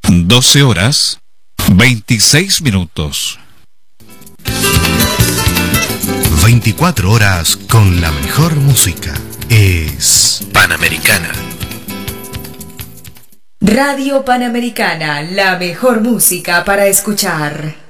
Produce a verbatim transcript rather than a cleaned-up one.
doce horas, veintiséis minutos. veinticuatro horas con la mejor música. Es Panamericana. Radio Panamericana, la mejor música para escuchar.